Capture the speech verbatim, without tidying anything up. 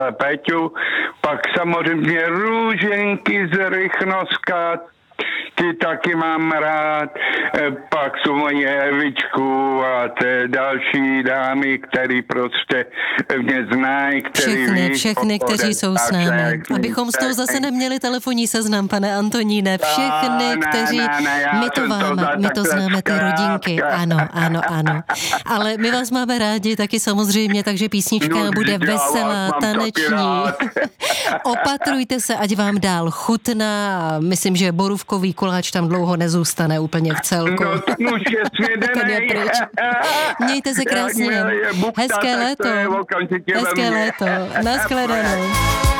Péťu, pak samozřejmě Růženky z Rychnovska, ty taky mám rád, pak jsou moje Evičku a ty další dámy, který prostě mě znají, který Všechny, ví, všechny, kteří jsou s námi. všechny, Abychom z toho zase neměli telefonní seznam, pane Antoníne. Všechny, ne, kteří, ne, ne, já my to jsem to máme, za my to takhle známe, ty rodinky. zkrátka. Ano, ano, ano. Ale my vás máme rádi taky samozřejmě, takže písnička No, bude já vás veselá, mám taky taneční. rád. Opatrujte se, ať vám dál chutná. Myslím, že borůvkový koláč tam dlouho nezůstane úplně v celku. No, ten už je Ten je svědenej. pryč. Mějte se krásně. Jakmile je bukta, Hezké tak to léto. je okamžitě ve Hezké mně. léto. Naschledanou.